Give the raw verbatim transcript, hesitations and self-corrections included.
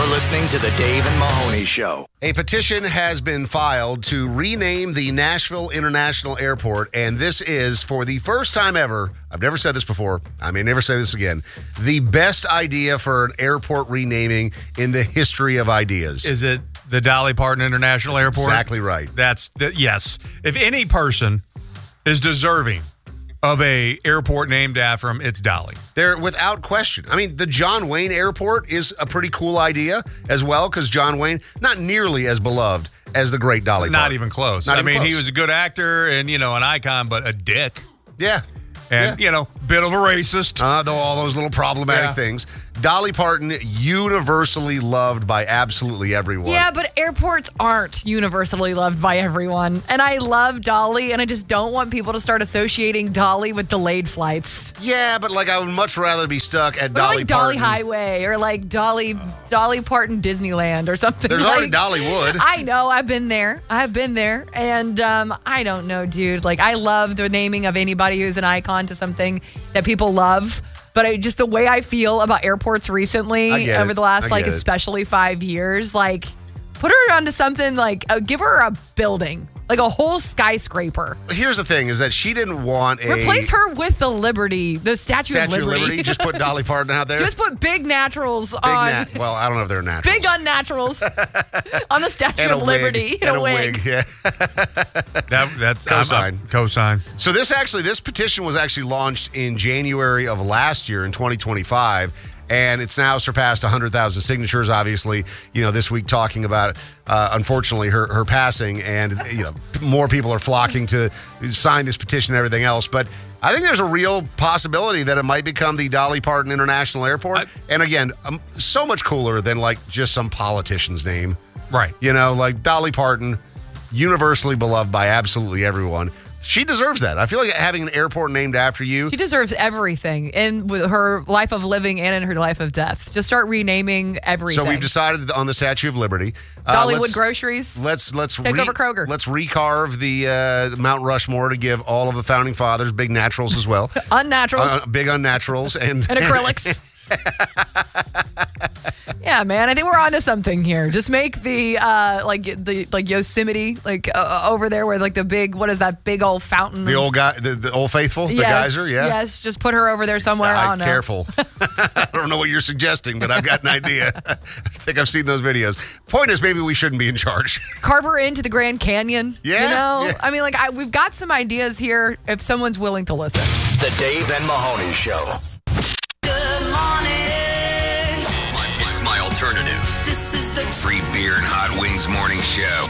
You're listening to the Dave and Mahoney Show. A petition has been filed to rename the Nashville International Airport, and this is, for the first time ever, I've never said this before, I may never say this again, the best idea for an airport renaming in the history of ideas. Is it the Dolly Parton International That's Airport? Exactly right. That's, the, yes. If any person is deserving of a airport named after him, it's Dolly. They're without question. I mean, the John Wayne Airport is a pretty cool idea as well, because John Wayne, not nearly as beloved as the great Dolly Not Parton. even close. Not I even mean, close. he was a good actor and, you know, an icon, but a dick. Yeah. And, yeah. you know, bit of a racist. Uh, though all those little problematic Yeah. things. Dolly Parton, universally loved by absolutely everyone. Yeah, but airports aren't universally loved by everyone. And I love Dolly, and I just don't want people to start associating Dolly with delayed flights. Yeah, but like I would much rather be stuck at Or Dolly like Dolly Parton. Highway, or like Dolly Dolly Parton Disneyland or something. There's like, already Dollywood. I know, I've been there. I've been there. And um, I don't know, dude. Like, I love the naming of anybody who's an icon to something that people love. But I, just the way I feel about airports recently, I get over it. the last, I like, get it. especially five years, like, put her onto something, like, uh, give her a building, like a whole skyscraper. Here's the thing, is that she didn't want a... Replace her with the Liberty, the Statue, Statue of Liberty. Just put Dolly Parton out there. Just put big naturals Big on. nat- well, I don't know if they're naturals. Big unnaturals on the Statue and a of wig. Liberty. And in a wig. Yeah. That, that's Cosign. I'm- I'm- Cosign. So this actually, this petition was actually launched in January of last year in twenty twenty-five, and it's now surpassed one hundred thousand signatures. Obviously, you know, this week talking about, uh, unfortunately, her her passing, and you know, more people are flocking to sign this petition and everything else. But I think there's a real possibility that it might become the Dolly Parton International Airport. I- and again, um, so much cooler than like just some politician's name. Right. You know, like Dolly Parton, universally beloved by absolutely everyone. She deserves that. I feel like having an airport named after you. She deserves everything in with her life of living and in her life of death. Just start renaming everything. So we've decided on the Statue of Liberty. Uh, Dollywood let's- Groceries. Let's let's Take over Kroger. Let's recarve the uh, Mount Rushmore to give all of the founding fathers big naturals as well. Unnaturals Uh, big unnaturals and and acrylics. Yeah, man, I think we're onto something here. Just make the uh, like the like Yosemite, like uh, over there where like the big, what is that big old fountain? the old guy, the, the old faithful, the yes, geyser. Yeah. yes. Just put her over there somewhere. I Uh, don't know. careful. I don't know what you're suggesting, but I've got an idea. I think I've seen those videos. Point is, maybe we shouldn't be in charge. Carve her into the Grand Canyon. Yeah, you know. yeah. I mean, like I, we've got some ideas here if someone's willing to listen. The Dave and Mahoney Show. Good morning. It's my alternative. This is the Free beer and hot wings morning show.